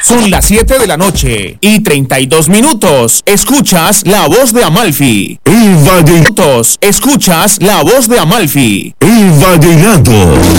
Son las 7 de la noche y 32 minutos. Escuchas la voz de Amalfi. Escuchas la voz de Amalfi. El vallenato.